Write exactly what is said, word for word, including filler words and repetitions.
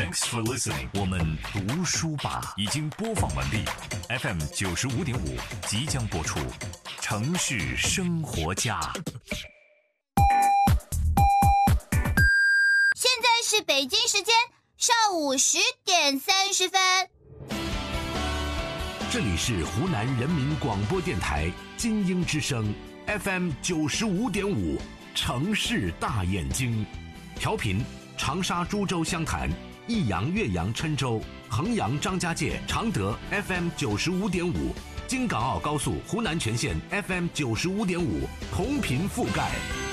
Thanks for listening。我们读书吧已经播放完毕 ，F M 九十五点五即将播出。城市生活家。 现在是北京时间上午十点三十分。 这里是湖南人民广播电台金鹰之声 F M 九十五点五，城市大眼睛，调频长沙、株洲、湘潭、益阳、岳阳、郴州、衡阳、张家界、常德 F M 九十五点五，京港澳高速湖南全线 F M 九十五点五，同频覆盖。